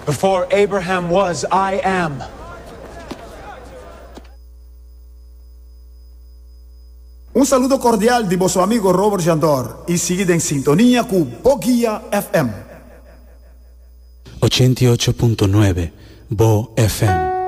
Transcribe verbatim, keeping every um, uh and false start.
Before Abraham was, I am. Un saludo cordial di vostro amigo Robert Jandor e seguite in sintonia con Bogia F M ochenta y ocho punto nueve Bo F M.